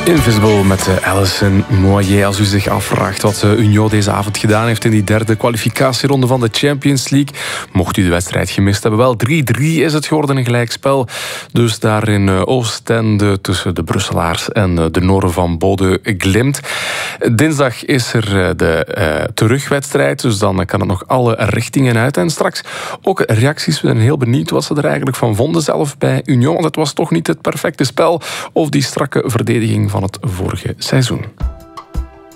Invisible met Alison Moyet. Als u zich afvraagt wat Union deze avond gedaan heeft in die derde kwalificatieronde van de Champions League, mocht u de wedstrijd gemist hebben, wel 3-3 is het geworden, een gelijkspel. Dus daar in Oostende tussen de Brusselaars en de Noren van Bodø Glimt. Dinsdag is er de terugwedstrijd, dus dan kan het nog alle richtingen uit. En straks ook reacties. We zijn heel benieuwd wat ze er eigenlijk van vonden zelf bij Union. Want het was toch niet het perfecte spel of die strakke verdediging van het vorige seizoen.